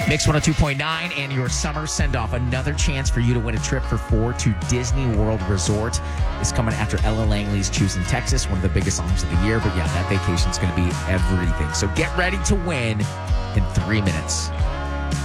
Mix 102.9 and your summer send-off. Another chance for you to win a trip for 4 to Disney World Resort is coming after Ella Langley's Choosing Texas, one of the biggest songs of the year. But yeah, that vacation's going to be everything. So get ready to win in 3 minutes.